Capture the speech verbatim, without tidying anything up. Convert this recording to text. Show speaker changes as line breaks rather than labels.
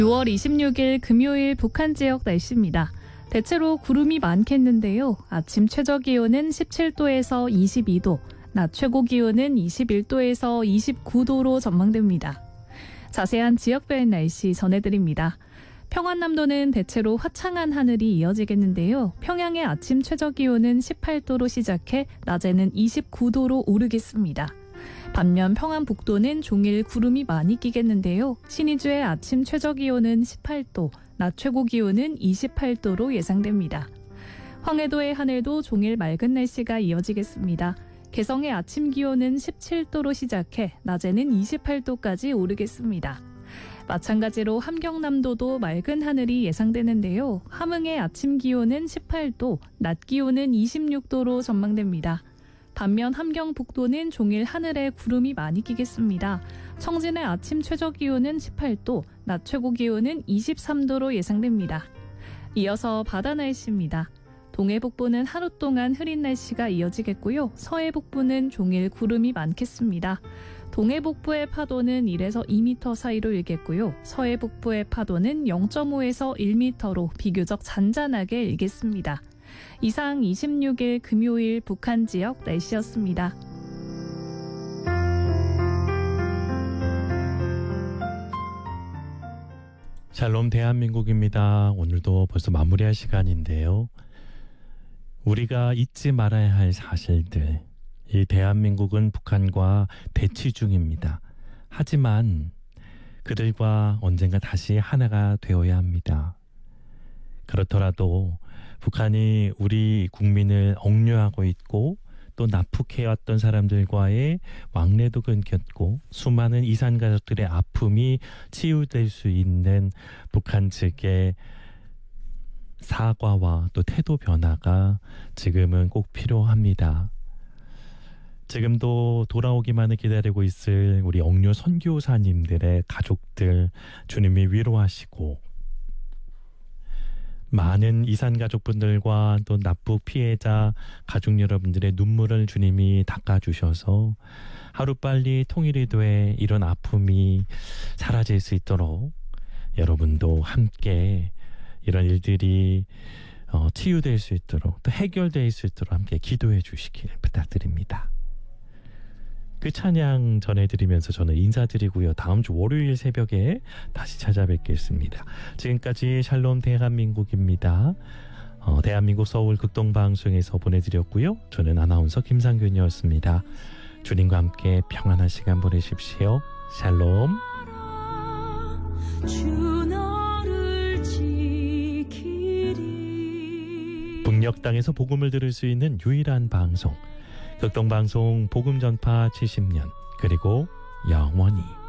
유월 이십육일 금요일 북한 지역 날씨입니다. 대체로 구름이 많겠는데요. 아침 최저기온은 십칠도에서 이십이도, 낮 최고기온은 이십일도에서 이십구도로 전망됩니다. 자세한 지역별 날씨 전해드립니다. 평안남도는 대체로 화창한 하늘이 이어지겠는데요. 평양의 아침 최저기온은 십팔도로 시작해 낮에는 이십구도로 오르겠습니다. 반면 평안북도는 종일 구름이 많이 끼겠는데요. 신의주의 아침 최저기온은 십팔도, 낮 최고기온은 이십팔도로 예상됩니다. 황해도의 하늘도 종일 맑은 날씨가 이어지겠습니다. 개성의 아침 기온은 십칠도로 시작해 낮에는 이십팔도까지 오르겠습니다. 마찬가지로 함경남도도 맑은 하늘이 예상되는데요. 함흥의 아침 기온은 십팔도, 낮 기온은 이십육도로 전망됩니다. 반면 함경북도는 종일 하늘에 구름이 많이 끼겠습니다. 청진의 아침 최저기온은 십팔도, 낮 최고기온은 이십삼도로 예상됩니다. 이어서 바다 날씨입니다. 동해북부는 하루 동안 흐린 날씨가 이어지겠고요. 서해북부는 종일 구름이 많겠습니다. 동해북부의 파도는 일에서 이 미터 사이로 일겠고요. 서해북부의 파도는 영점오에서 일 미터로 비교적 잔잔하게 일겠습니다. 이상 이십육일 금요일 북한 지역 날씨였습니다.
샬롬 대한민국입니다. 오늘도 벌써 마무리할 시간인데요. 우리가 잊지 말아야 할 사실들. 이 대한민국은 북한과 대치 중입니다. 하지만 그들과 언젠가 다시 하나가 되어야 합니다. 그렇더라도 북한이 우리 국민을 억류하고 있고 또 납북해왔던 사람들과의 왕래도 끊겼고 수많은 이산 가족들의 아픔이 치유될 수 있는 북한 측의 사과와 또 태도 변화가 지금은 꼭 필요합니다. 지금도 돌아오기만을 기다리고 있을 우리 억류 선교사님들의 가족들 주님이 위로하시고 많은 이산 가족분들과 또 납북 피해자 가족 여러분들의 눈물을 주님이 닦아주셔서 하루빨리 통일이 돼 이런 아픔이 사라질 수 있도록 여러분도 함께 이런 일들이 어, 치유될 수 있도록 또 해결될 수 있도록 함께 기도해 주시길 부탁드립니다. 그 찬양 전해드리면서 저는 인사드리고요. 다음 주 월요일 새벽에 다시 찾아뵙겠습니다. 지금까지 샬롬 대한민국입니다. 어, 대한민국 서울 극동방송에서 보내드렸고요. 저는 아나운서 김상균이었습니다. 주님과 함께 평안한 시간 보내십시오. 샬롬. 북녘 땅에서 복음을 들을 수 있는 유일한 방송 극동방송 복음전파 칠십년 그리고 영원히